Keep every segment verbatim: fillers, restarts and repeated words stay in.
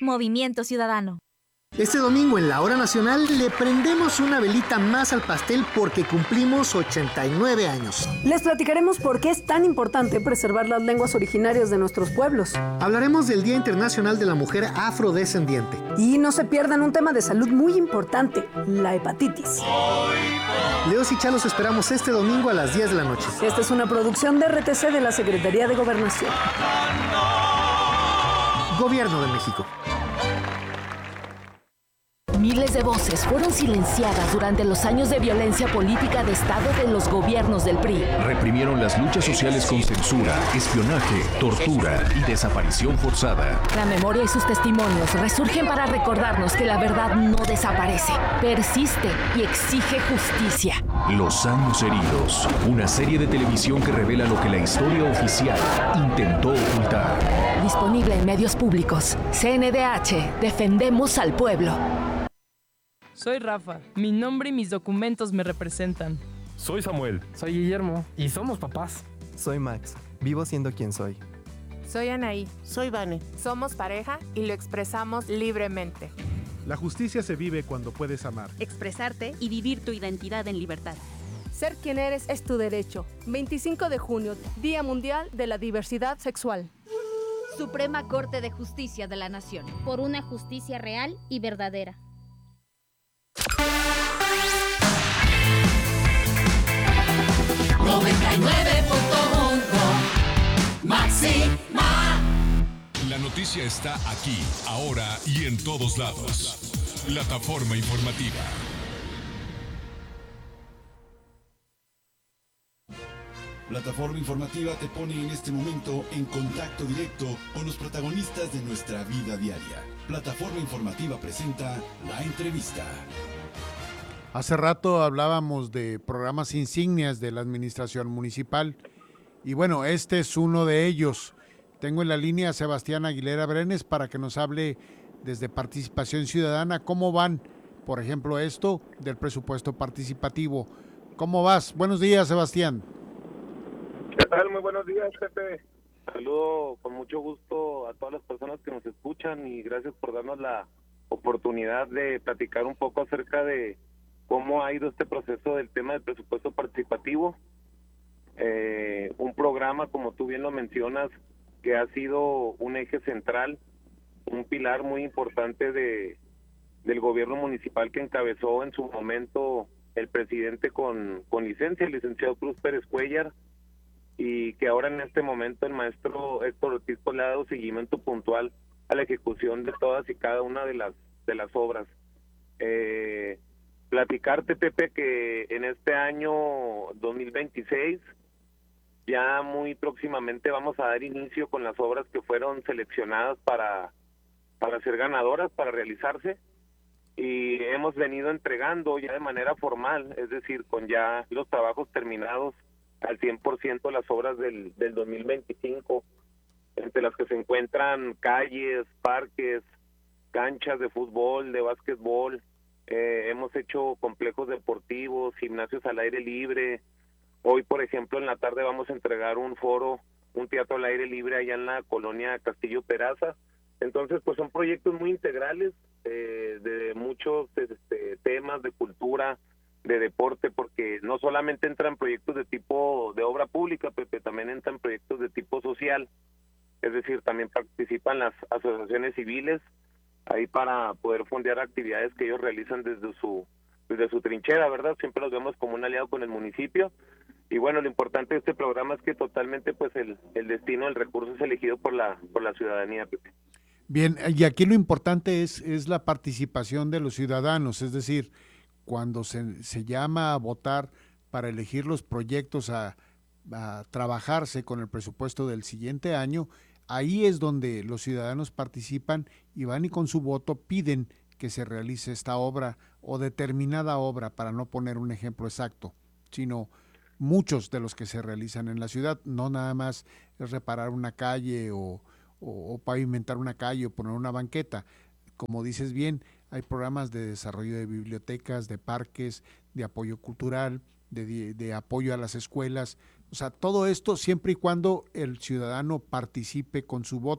Movimiento Ciudadano. Este domingo en la Hora Nacional le prendemos una velita más al pastel porque cumplimos ochenta y nueve años. Les platicaremos por qué es tan importante preservar las lenguas originarias de nuestros pueblos. Hablaremos del Día Internacional de la Mujer Afrodescendiente. Y no se pierdan un tema de salud muy importante, la hepatitis. Leos y Chalos esperamos este domingo a las diez de la noche. Esta es una producción de R T C de la Secretaría de Gobernación. Gobierno de México. Miles de voces fueron silenciadas durante los años de violencia política de Estado de los gobiernos del P R I. Reprimieron las luchas sociales con censura, espionaje, tortura y desaparición forzada. La memoria y sus testimonios resurgen para recordarnos que la verdad no desaparece, persiste y exige justicia. Los años heridos, una serie de televisión que revela lo que la historia oficial intentó ocultar. Disponible en medios públicos. C N D H, defendemos al pueblo. Soy Rafa, mi nombre y mis documentos me representan. Soy Samuel. Soy Guillermo y somos papás. Soy Max, vivo siendo quien soy. Soy Anaí. Soy Vane. Somos pareja y lo expresamos libremente. La justicia se vive cuando puedes amar, expresarte y vivir tu identidad en libertad. Ser quien eres es tu derecho. veinticinco de junio, Día Mundial de la Diversidad Sexual. Suprema Corte de Justicia de la Nación. Por una justicia real y verdadera. noventa y nueve punto uno Máxima. La noticia está aquí, ahora y en todos lados. Plataforma informativa. Plataforma informativa te pone en este momento en contacto directo con los protagonistas de nuestra vida diaria. Plataforma informativa presenta La Entrevista. Hace rato hablábamos de programas insignias de la administración municipal y bueno, este es uno de ellos. Tengo en la línea a Sebastián Aguilera Brenes para que nos hable desde Participación Ciudadana cómo van, por ejemplo, esto del presupuesto participativo. ¿Cómo vas? Buenos días, Sebastián. ¿Qué tal? Muy buenos días, Pepe. Saludo con mucho gusto a todas las personas que nos escuchan y gracias por darnos la oportunidad de platicar un poco acerca de cómo ha ido este proceso del tema del presupuesto participativo. Eh, un programa, como tú bien lo mencionas, que ha sido un eje central, un pilar muy importante de del gobierno municipal que encabezó en su momento el presidente con, con licencia, el licenciado Cruz Pérez Cuellar, y que ahora en este momento el maestro Héctor Ortiz le ha dado seguimiento puntual a la ejecución de todas y cada una de las de las obras. Eh, platicarte, Pepe, que en este año dos mil veintiséis ya muy próximamente vamos a dar inicio con las obras que fueron seleccionadas para para ser ganadoras, para realizarse, y hemos venido entregando ya de manera formal, es decir, con ya los trabajos terminados al cien por ciento las obras del, del dos mil veinticinco, entre las que se encuentran calles, parques, canchas de fútbol, de básquetbol, eh, hemos hecho complejos deportivos, gimnasios al aire libre. Hoy, por ejemplo, en la tarde vamos a entregar un foro, un teatro al aire libre allá en la colonia Castillo Peraza. Entonces, pues son proyectos muy integrales, eh, de muchos este, temas de cultura, de deporte, porque no solamente entran proyectos de tipo de obra pública, Pepe, también entran proyectos de tipo social, es decir, también participan las asociaciones civiles ahí para poder fondear actividades que ellos realizan desde su desde su trinchera, ¿verdad? Siempre los vemos como un aliado con el municipio, y bueno, lo importante de este programa es que totalmente pues el, el destino del recurso es elegido por la por la ciudadanía, Pepe. Bien, y aquí lo importante es, es la participación de los ciudadanos, es decir, cuando se, se llama a votar para elegir los proyectos a, a trabajarse con el presupuesto del siguiente año, ahí es donde los ciudadanos participan y van y con su voto piden que se realice esta obra o determinada obra, para no poner un ejemplo exacto, sino muchos de los que se realizan en la ciudad, no nada más es reparar una calle o, o, o pavimentar una calle o poner una banqueta. Como dices bien, hay programas de desarrollo de bibliotecas, de parques, de apoyo cultural, de, de apoyo a las escuelas. O sea, todo esto siempre y cuando el ciudadano participe con su voto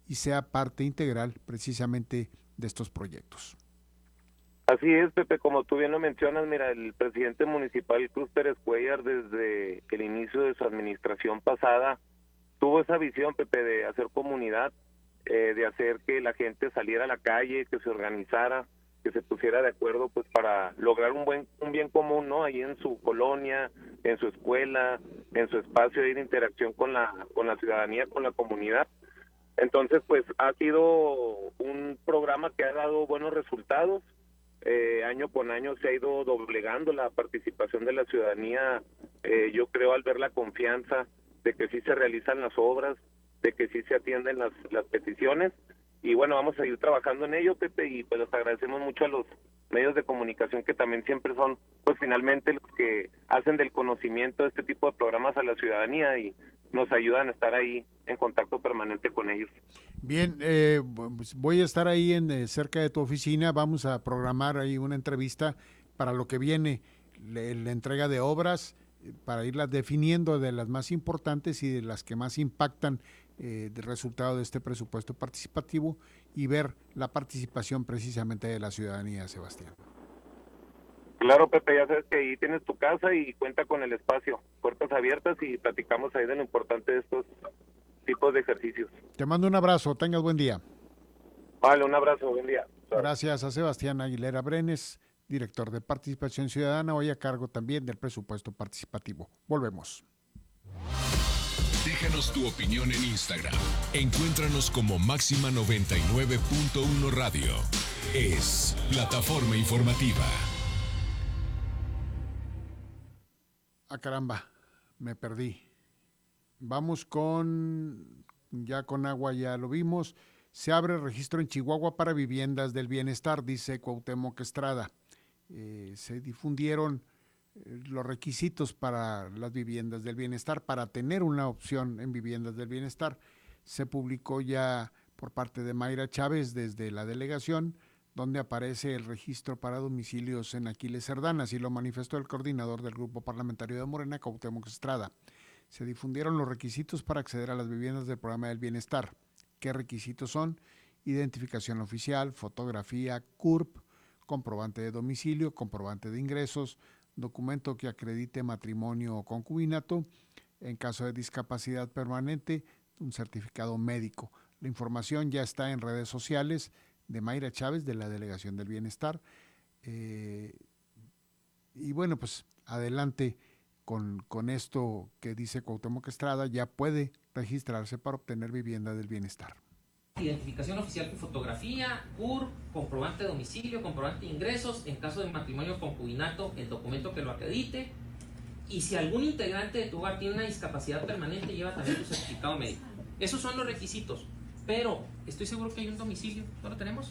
y sea parte integral precisamente de estos proyectos. Así es, Pepe, como tú bien lo mencionas, mira, el presidente municipal Cruz Pérez Cuellar, desde el inicio de su administración pasada, tuvo esa visión, Pepe, de hacer comunidad, eh, de hacer que la gente saliera a la calle, que se organizara, que se pusiera de acuerdo, pues, para lograr un buen un bien común, ¿no? Ahí en su colonia, en su escuela, en su espacio de interacción con la con la ciudadanía, con la comunidad. Entonces, pues, ha sido un programa que ha dado buenos resultados. Eh, año con año se ha ido doblegando la participación de la ciudadanía, eh, yo creo, al ver la confianza de que sí se realizan las obras, de que sí se atienden las, las peticiones, y bueno, vamos a seguir trabajando en ello, Pepe, y pues les agradecemos mucho a los medios de comunicación que también siempre son, pues finalmente, los que hacen del conocimiento de este tipo de programas a la ciudadanía y nos ayudan a estar ahí en contacto permanente con ellos. Bien, eh, voy a estar ahí en eh, cerca de tu oficina, vamos a programar ahí una entrevista para lo que viene, le, la entrega de obras, eh, para irlas definiendo de las más importantes y de las que más impactan eh, del resultado de este presupuesto participativo y ver la participación precisamente de la ciudadanía, Sebastián. Claro, Pepe, ya sabes que ahí tienes tu casa y cuenta con el espacio, puertas abiertas, y platicamos ahí de lo importante de estos tipos de ejercicios. Te mando un abrazo, tengas buen día. Vale, un abrazo, buen día. Gracias a Sebastián Aguilera Brenes, director de Participación Ciudadana, hoy a cargo también del presupuesto participativo. Volvemos. Déjanos tu opinión en Instagram. Encuéntranos como Máxima noventa y nueve punto uno Radio. Es Plataforma Informativa. Ah, caramba, me perdí. Vamos con, ya con agua ya lo vimos, se abre registro en Chihuahua para viviendas del bienestar, dice Cuauhtémoc Estrada. Eh, se difundieron eh, los requisitos para las viviendas del bienestar, para tener una opción en viviendas del bienestar. Se publicó ya por parte de Mayra Chávez desde la delegación, donde aparece el registro para domicilios en Aquiles Cerdán, así lo manifestó el coordinador del grupo parlamentario de Morena, Cuauhtémoc Estrada. Se difundieron los requisitos para acceder a las viviendas del programa del bienestar. ¿Qué requisitos son? Identificación oficial, fotografía, C U R P, comprobante de domicilio, comprobante de ingresos, documento que acredite matrimonio o concubinato, en caso de discapacidad permanente, un certificado médico. La información ya está en redes sociales de Mayra Chávez, de la Delegación del Bienestar. Eh, y bueno, pues adelante con, con esto que dice Cuauhtémoc Estrada, ya puede registrarse para obtener vivienda del bienestar. Identificación oficial con fotografía, C U R P, comprobante de domicilio, comprobante de ingresos, en caso de matrimonio o concubinato, el documento que lo acredite, y si algún integrante de tu hogar tiene una discapacidad permanente, lleva también tu certificado médico. Esos son los requisitos, pero estoy seguro que hay un domicilio, ¿no lo tenemos?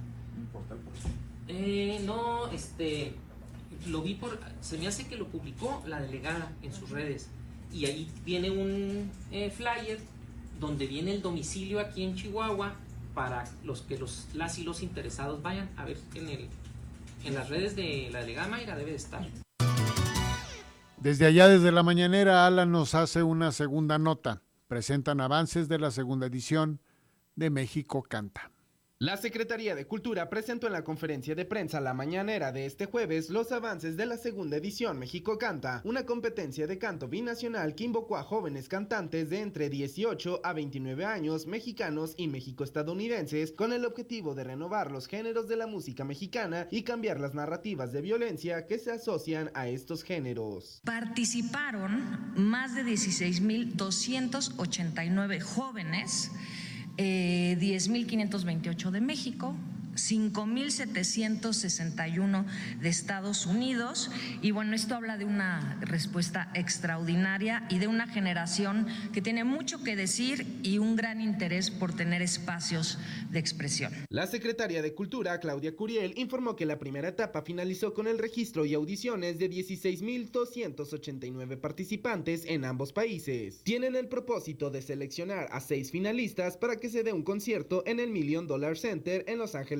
Eh, no, este, lo vi por, se me hace que lo publicó la delegada en sus redes, y ahí viene un eh, flyer donde viene el domicilio aquí en Chihuahua para los que los las y los interesados vayan a ver en el en las redes de la delegada Mayra, debe de estar. Desde allá, desde la mañanera, Alan nos hace una segunda nota. Presentan avances de la segunda edición de México Canta. La Secretaría de Cultura presentó en la conferencia de prensa la mañanera de este jueves los avances de la segunda edición México Canta, una competencia de canto binacional que invocó a jóvenes cantantes de entre dieciocho a veintinueve años, mexicanos y mexicoestadounidenses, con el objetivo de renovar los géneros de la música mexicana y cambiar las narrativas de violencia que se asocian a estos géneros. Participaron más de dieciséis mil doscientos ochenta y nueve jóvenes, Eh, diez mil quinientos veintiocho de México, cinco mil setecientos sesenta y uno de Estados Unidos, y bueno, esto habla de una respuesta extraordinaria y de una generación que tiene mucho que decir y un gran interés por tener espacios de expresión. La secretaria de Cultura, Claudia Curiel, informó que la primera etapa finalizó con el registro y audiciones de dieciséis mil doscientos ochenta y nueve participantes en ambos países. Tienen el propósito de seleccionar a seis finalistas para que se dé un concierto en el Million Dollar Center en Los Ángeles,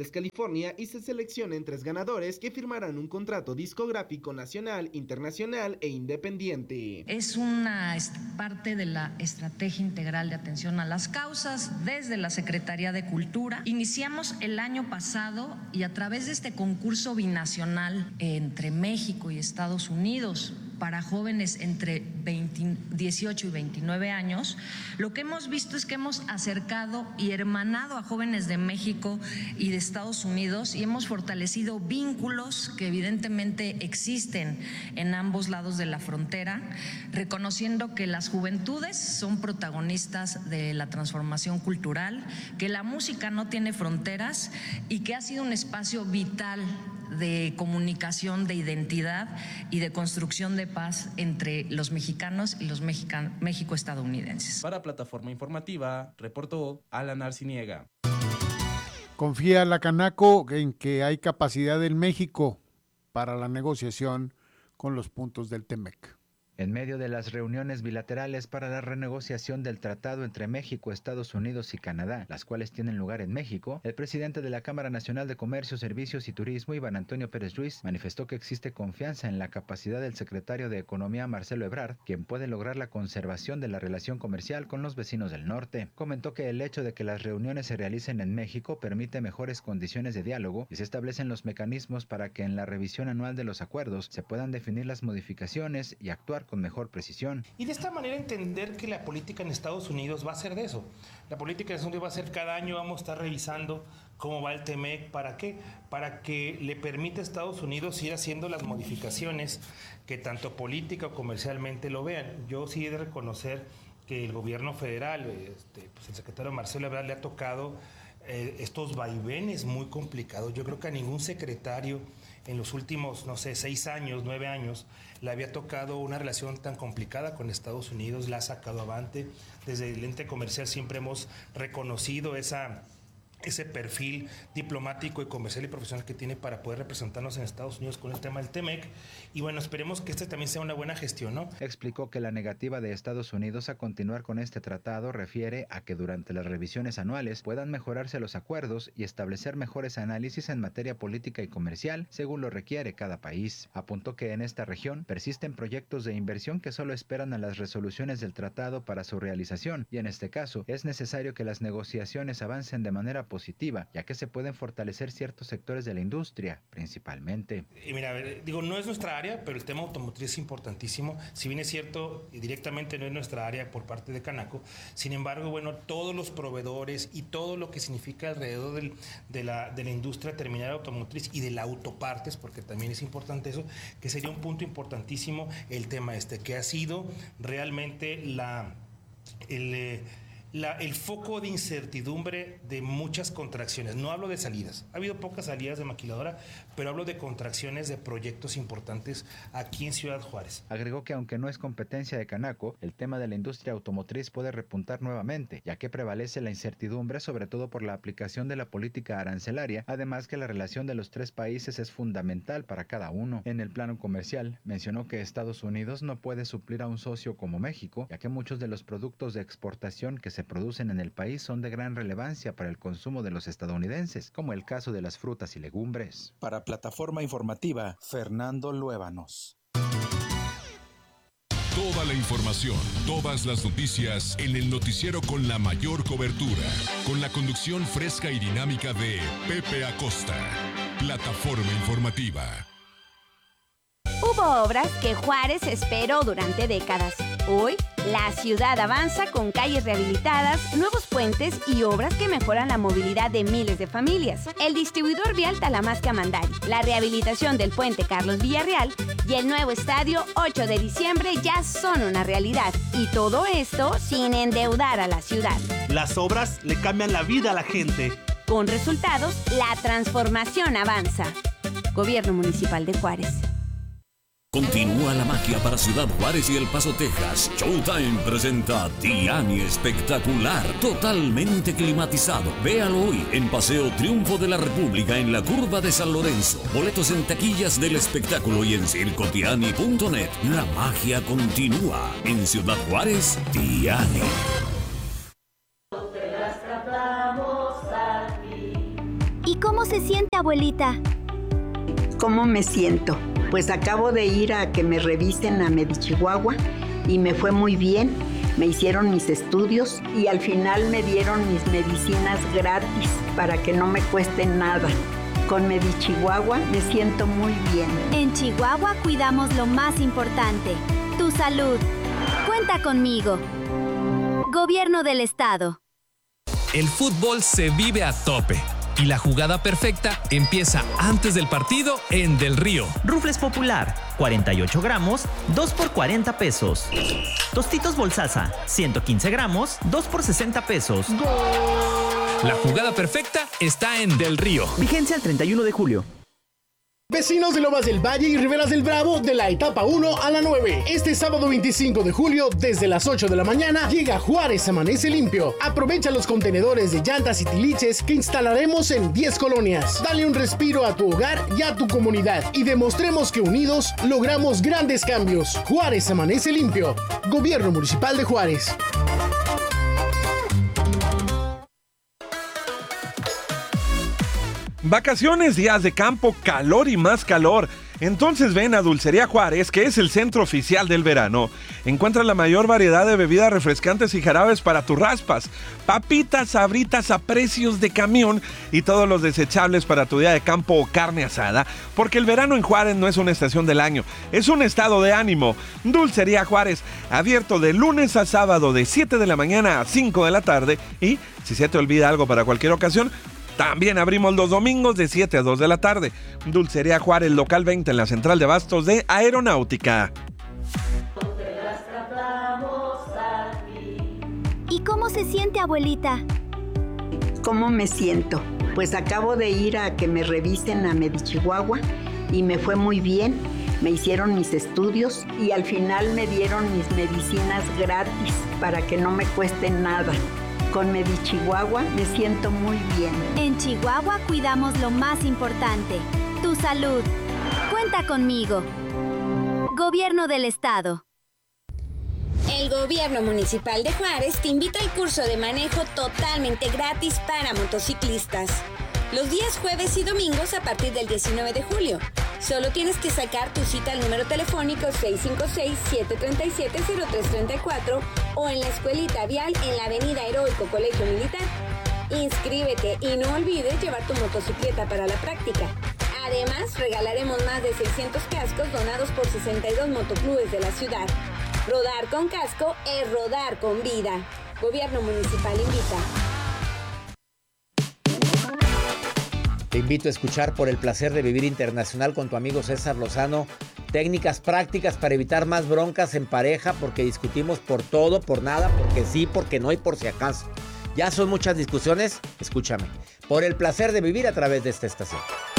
Ángeles, California, y se seleccionen tres ganadores que firmarán un contrato discográfico nacional, internacional e independiente. Es una parte de la estrategia integral de atención a las causas desde la Secretaría de Cultura. Iniciamos el año pasado y a través de este concurso binacional entre México y Estados Unidos para jóvenes entre veinte, dieciocho y veintinueve años, lo que hemos visto es que hemos acercado y hermanado a jóvenes de México y de Estados Unidos y hemos fortalecido vínculos que evidentemente existen en ambos lados de la frontera, reconociendo que las juventudes son protagonistas de la transformación cultural, que la música no tiene fronteras y que ha sido un espacio vital de comunicación, de identidad y de construcción de paz entre los mexicanos y los mexican- México-estadounidenses. Para Plataforma Informativa, reportó Alan Arciniega. Confía la Canaco en que hay capacidad en México para la negociación con los puntos del Temec. En medio de las reuniones bilaterales para la renegociación del tratado entre México, Estados Unidos y Canadá, las cuales tienen lugar en México, el presidente de la Cámara Nacional de Comercio, Servicios y Turismo, Iván Antonio Pérez Ruiz, manifestó que existe confianza en la capacidad del secretario de Economía, Marcelo Ebrard, quien puede lograr la conservación de la relación comercial con los vecinos del norte. Comentó que el hecho de que las reuniones se realicen en México permite mejores condiciones de diálogo y se establecen los mecanismos para que en la revisión anual de los acuerdos se puedan definir las modificaciones y actuar con mejor precisión. Y de esta manera entender que la política en Estados Unidos va a ser de eso. La política en Estados Unidos va a ser cada año vamos a estar revisando cómo va el Temec, ¿para qué? Para que le permita a Estados Unidos ir haciendo las modificaciones que tanto política o comercialmente lo vean. Yo sí he de reconocer que el gobierno federal, este, pues el secretario Marcelo Ebrard le ha tocado eh, estos vaivenes muy complicados. Yo creo que a ningún secretario en los últimos, no sé, seis años, nueve años, le había tocado una relación tan complicada con Estados Unidos, la ha sacado avante. Desde el ente comercial siempre hemos reconocido esa, ese perfil diplomático y comercial y profesional que tiene para poder representarnos en Estados Unidos con el tema del Temec. Y bueno, esperemos que este también sea una buena gestión, ¿no? Explicó que la negativa de Estados Unidos a continuar con este tratado refiere a que durante las revisiones anuales puedan mejorarse los acuerdos y establecer mejores análisis en materia política y comercial según lo requiere cada país. Apuntó que en esta región persisten proyectos de inversión que solo esperan a las resoluciones del tratado para su realización y en este caso es necesario que las negociaciones avancen de manera positiva, ya que se pueden fortalecer ciertos sectores de la industria, principalmente. Y mira, digo, no es nuestra área, pero el tema automotriz es importantísimo. Si bien es cierto, y directamente no es nuestra área por parte de Canaco, sin embargo, bueno, todos los proveedores y todo lo que significa alrededor del, de, la, de la industria terminal automotriz y de la autopartes, porque también es importante eso, que sería un punto importantísimo el tema este, que ha sido realmente la... el eh, La, el foco de incertidumbre de muchas contracciones. No hablo de salidas, ha habido pocas salidas de maquiladora, pero hablo de contracciones de proyectos importantes aquí en Ciudad Juárez. Agregó que aunque no es competencia de Canaco, el tema de la industria automotriz puede repuntar nuevamente, ya que prevalece la incertidumbre sobre todo por la aplicación de la política arancelaria, además que la relación de los tres países es fundamental para cada uno. En el plano comercial, mencionó que Estados Unidos no puede suplir a un socio como México, ya que muchos de los productos de exportación que se producen en el país son de gran relevancia para el consumo de los estadounidenses, como el caso de las frutas y legumbres. Para Plataforma Informativa, Fernando Luébanos. Toda la información, todas las noticias en el noticiero con la mayor cobertura, con la conducción fresca y dinámica de Pepe Acosta. Plataforma Informativa. Hubo obras que Juárez esperó durante décadas. Hoy, la ciudad avanza con calles rehabilitadas, nuevos puentes y obras que mejoran la movilidad de miles de familias. El distribuidor vial Talamasca-Mandari, la rehabilitación del puente Carlos Villarreal y el nuevo estadio ocho de diciembre ya son una realidad. Y todo esto sin endeudar a la ciudad. Las obras le cambian la vida a la gente. Con resultados, la transformación avanza. Gobierno Municipal de Juárez. Continúa la magia para Ciudad Juárez y El Paso, Texas. Showtime presenta Tiani Espectacular, totalmente climatizado. Véalo hoy en Paseo Triunfo de la República en la curva de San Lorenzo. Boletos en taquillas del espectáculo y en circo tiani punto net. La magia continúa en Ciudad Juárez. Tiani. ¿Y cómo se abuelita? ¿Cómo me siento? Pues acabo de ir a que me revisen a Medichihuahua y me fue muy bien. Me hicieron mis estudios y al final me dieron mis medicinas gratis para que no me cuesten nada. Con Medichihuahua me siento muy bien. En Chihuahua cuidamos lo más importante, tu salud. Cuenta conmigo. Gobierno del Estado. El fútbol se vive a tope y la jugada perfecta empieza antes del partido en Del Río. Rufles Popular, cuarenta y ocho gramos, dos por cuarenta pesos. Tostitos Bolsaza, ciento quince gramos, dos por sesenta pesos. La jugada perfecta está en Del Río. Vigencia el treinta y uno de julio. Vecinos de Lomas del Valle y Riberas del Bravo, de la etapa uno a la nueve. Este sábado veinticinco de julio, desde las ocho de la mañana, llega Juárez Amanece Limpio. Aprovecha los contenedores de llantas y tiliches que instalaremos en diez colonias. Dale un respiro a tu hogar y a tu comunidad y demostremos que unidos logramos grandes cambios. Juárez Amanece Limpio. Gobierno Municipal de Juárez. Vacaciones, días de campo, calor y más calor. Entonces ven a Dulcería Juárez, que es el centro oficial del verano. Encuentra la mayor variedad de bebidas refrescantes y jarabes para tus raspas, papitas, sabritas a precios de camión y todos los desechables para tu día de campo o carne asada, porque el verano en Juárez no es una estación del año, es un estado de ánimo. Dulcería Juárez, abierto de lunes a sábado de siete de la mañana a cinco de la tarde, y si se te olvida algo para cualquier ocasión, también abrimos los domingos de siete a dos de la tarde. Dulcería Juárez, local veinte en la central de abastos de Aeronáutica. ¿Y cómo se siente, abuelita? ¿Cómo me siento? Pues acabo de ir a que me revisen a Medichihuahua y me fue muy bien. Me hicieron mis estudios y al final me dieron mis medicinas gratis para que no me cuesten nada. Con Medichihuahua me siento muy bien. En Chihuahua cuidamos lo más importante, tu salud. Cuenta conmigo. Gobierno del Estado. El Gobierno Municipal de Juárez te invita al curso de manejo totalmente gratis para motociclistas. Los días jueves y domingos a partir del diecinueve de julio. Solo tienes que sacar tu cita al número telefónico seis cinco seis, siete tres siete, cero tres tres cuatro o en la escuelita vial en la avenida Heroico Colegio Militar. Inscríbete y no olvides llevar tu motocicleta para la práctica. Además, regalaremos más de seiscientos cascos donados por sesenta y dos motoclubes de la ciudad. Rodar con casco es rodar con vida. Gobierno Municipal invita. Te invito a escuchar Por el Placer de Vivir Internacional con tu amigo César Lozano. Técnicas prácticas para evitar más broncas en pareja, porque discutimos por todo, por nada, porque sí, porque no y por si acaso. Ya son muchas discusiones, escúchame. Por el Placer de Vivir a través de esta estación.